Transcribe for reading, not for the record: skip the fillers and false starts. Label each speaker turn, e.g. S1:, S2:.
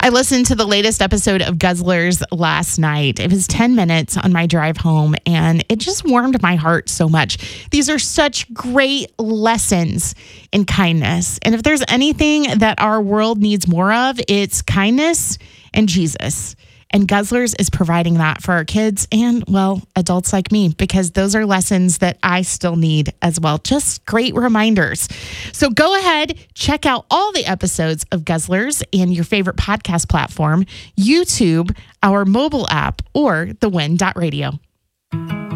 S1: I listened to the latest episode of Guzzlers last night. It was 10 minutes on my drive home, and it just warmed my heart so much. These are such great lessons in kindness. And if there's anything that our world needs more of, it's kindness and Jesus. And Guzzlers is providing that for our kids and, well, adults like me, because those are lessons that I still need as well. Just great reminders. So go ahead, check out all the episodes of Guzzlers in your favorite podcast platform, YouTube, our mobile app, or thewin.radio.